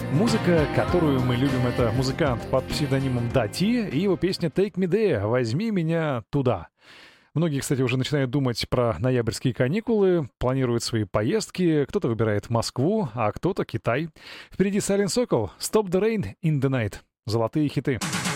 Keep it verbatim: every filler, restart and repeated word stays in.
Музыка, которую мы любим, это музыкант под псевдонимом Дати и его песня «Take Me There» «Возьми меня туда». Многие, кстати, уже начинают думать про ноябрьские каникулы, планируют свои поездки, кто-то выбирает Москву, а кто-то Китай. Впереди Silent Sokol, «Stop the Rain in the Night». Золотые хиты.